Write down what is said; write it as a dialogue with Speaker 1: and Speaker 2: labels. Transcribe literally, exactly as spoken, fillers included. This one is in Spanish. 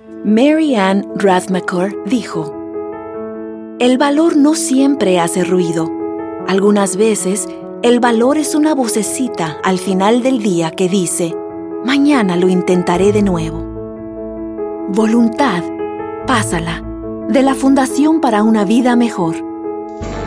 Speaker 1: Mary Ann Rathmaker dijo: "El valor no siempre hace ruido. Algunas veces, el valor es una vocecita al final del día que dice: mañana lo intentaré de nuevo". Voluntad, pásala, de la Fundación para una Vida Mejor.